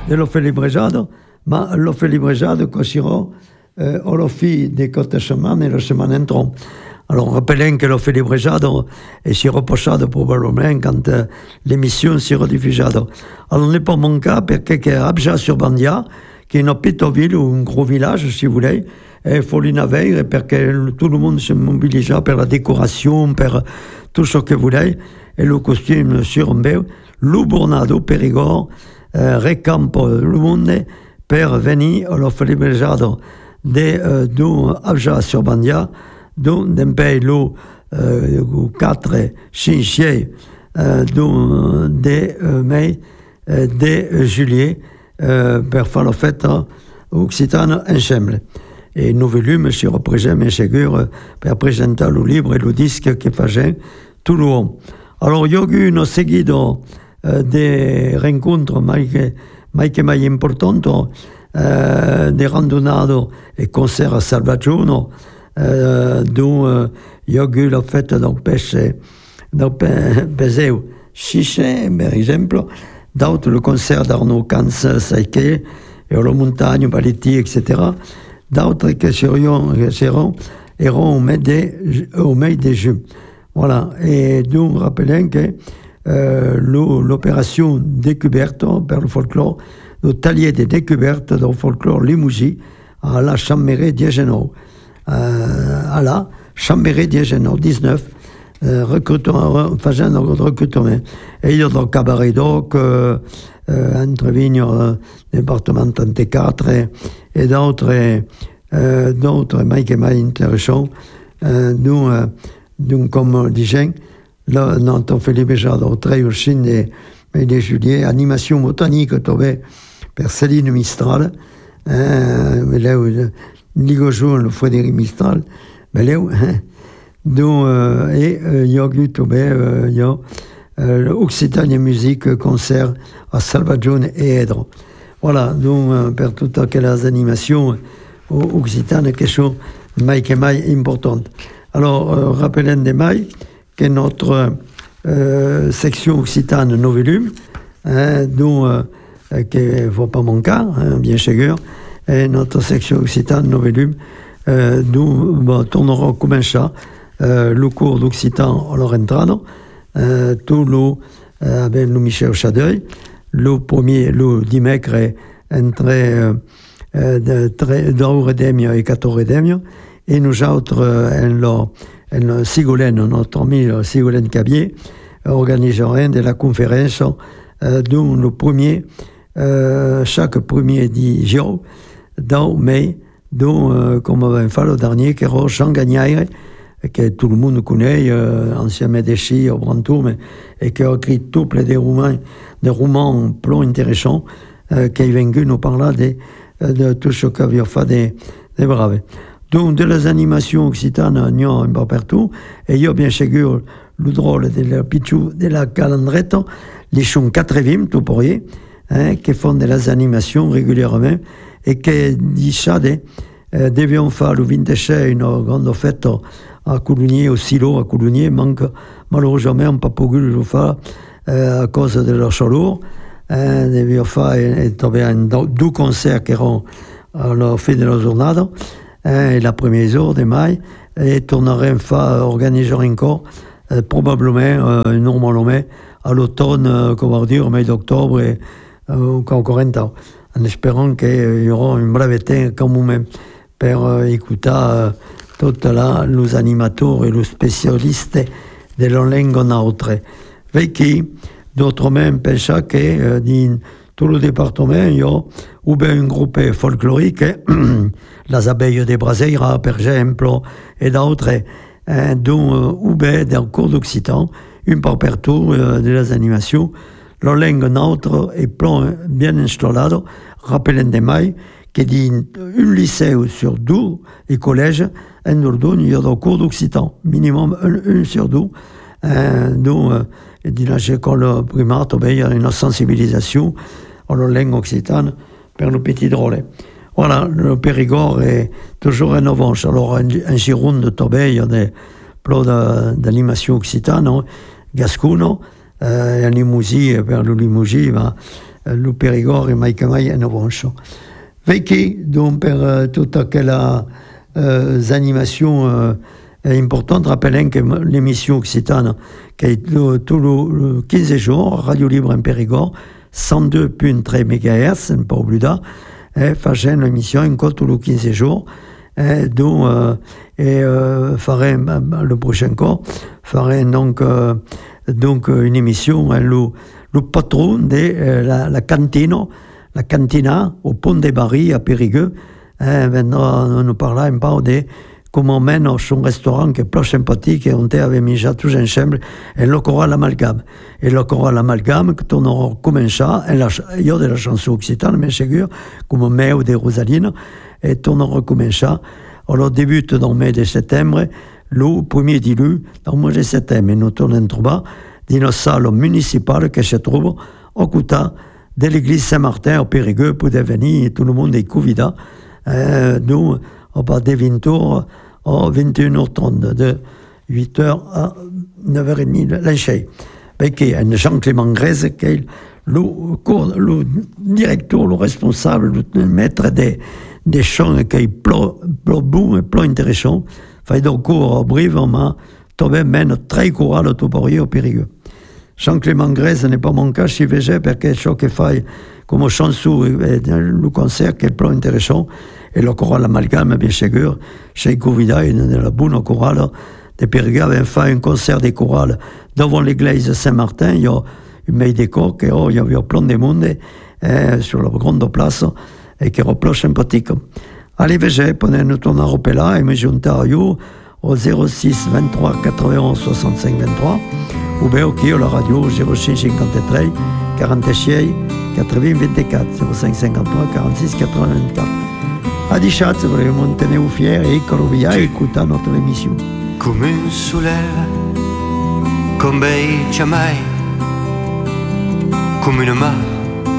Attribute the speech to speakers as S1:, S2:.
S1: dello felibrejado, ma lo felibrejado cosirò lo fi de cotte setmane e la setmana entron. Alors, rappelons que lo felibrejado si reposado probablement quand l'émission si rediffusado. Alors, n'est pas mon cas, perché che Abja sur Bandia, qui est une petite ville ou un gros village, si vous voulez, e Folinaveire, perché tout le monde se mobilisa per la décoration, per tout ce que vous voulez, et le costume sur un peu, le Bornado, Périgord, recampo le monde per venir allo felibrejado de Abja sur Bandia, d'un pays le 4, 5, 6 de mai, de juillet, per fare la festa occitana ensemble. E nous volumes si représente seguro per presentare il libro e il disco che facciamo tout le monde. Alors, il y a eu un seguito de rencontres mai importanti, de randonnades et concerts a Salvaggiuno, dove il y a eu la fête del Peseu Chiche, per esempio, d'autres le concert d'Arnaud Cans, Saïké, et la montagne, Baletti, etc. D'autres qui seront au mai de juin. Voilà. Et nous rappelons que l'opération découverte per le folklore, le talier de découverte du folklore Limousin à la Chambéry d'Iegenau. À la Chambéry d'Iegenau, 19. Faisant un recrutement. Et il y a le cabaret d'Oc, entre Vignes, département 34, et d'autres mai intéressants. Donc, comme disais, là, notre Philippe Jadot, très aussi de juillet, animation botanique, tombée par Céline Mistral, Ligojo, le Frédéric Mistral, donc, et il y a eu l'Occitanie Musique concert à Salvaggione et Edro. Voilà, donc, pour toutes aquelles animations occitanes, quelque chose de mai important. Alors, rappelons de mai que notre section occitane Novelum, dont qui ne va pas mon cas, bien sûr, et notre section occitane Novelum, nous tournerons comme ça. Le cours d'occitan à l'Orentrano, tout avec le Michel Chadeuil, le premier, le dimanche, entre 2 Demio et 14 Demio, et nous autres, en Sigolène, notre ami Sigolène Cabier, organiserons de la conférence, dont le premier, chaque premier 10 jours, dans mai, dont, comme on va faire le dernier, qui est Jean Gagnaire, que tout le monde connaît, ancien médecin au Brantour, et qui a écrit tout plein de romans plutôt intéressants, qui est venu nous parler de tout ce qu'avait fait des braves. Donc, de les animations occitanes, il y a un peu partout, et il y a bien sûr le drôle de la Pichou, de la Calandrette, les chants 80, tout pourriez, qui font de les animations régulièrement, et qui disent ça, devions faire le 26 une grande fête à Coulugny, au silo à Coulugny, manque malheureusement on n'a pas pu le faire à cause de leur chaleur. Devions faire deux concerts qui seront à la fin de la journée, la première jour de mai, et tournerons faire organiser encore probablement normalement à l'automne, comment dire, au mois d'octobre et encore un temps, en espérant qu'il y aura une brève temps quand même pour écouter tous les animateurs et les spécialistes de la langue neutre. Qui, d'autres même, pensent que dans tout le département, il y a ou bien un groupe folklorique, les abeilles de Braseira, par exemple, et d'autres, dont, ou bien dans le cours d'occitan, une par partout de les animations. La langue neutre est bien installée, rappelons de mai, que dans un lycée sur 2 et collège, en Dordogne, il y a des cours d'occitan, minimum un sur 2. Donc, dans l'école primaire, il y a une sensibilisation à la langue occitane pour le petit drôle. Voilà, le Périgord est toujours en avance. Alors, en Gironde, il y a des plans d'animation occitane, gascoune, en Limousin, vers le Limousin, le Périgord et mai en avanche. Vecchi, donc, per toute aquella animations importantes, rappelons que l'émission occitane, qui est tout le 15 jours, Radio Libre en Périgord, 102.3 MHz, un peu plus tard, faisant l'émission encore tous les 15 jours, dont ferait le prochain cours, ferait donc une émission, le patron de la cantina au Pont des Barils à Périgueux, vendra nous parler un peu de comment mène son restaurant qui est plus sympathique et on avait mis déjà tous ensemble et le choral amalgame. Et le choral amalgame, que on aura commencé, il y a de la chanson occitane, mais c'est sûr, comme mai ou des Rosalines, et on aura commencé. Alors, débute dans le mois de septembre, le premier dilu, dans le mois de septembre, et nous tournons trouver dans une salle municipale qui se trouve au côté de l'église Saint-Martin au Périgueux pour devenir tout le monde est convidat. Nous, on va de 20h à 21h30, de 8h à 9h30, l'enchée. Qui est Jean-Clément Grèze, qui est le directeur, le responsable, le maître des chants qui est plus bon et plus intéressant. Fait donc cours au Brive, on m'a trouvé même très courant au Toporier au Périgueux. Jean-Clément Grèze n'est pas mon cas, je suis parce que ce qu'il fait comme chanson, le concert qui est plus intéressant, et le choral amalgame, bien sûr, chez Covida, il y a la bonne chorale de Périgueux, avait fait un concert de chorale devant l'église Saint-Martin, il y a une meille décor, il y avait plein de monde sur la grande place, et qui est plus sympathique. Allez, prenez-nous ton là, et me junter à vous au 06 23 91 65 23, ou bien au la radio 06 53 46 80 24, 05 53 46 80 24. A diciat, vogliamo tenere fieri e via e écouter notre émission.
S2: Come un soleil, come bei ciamai, come una mano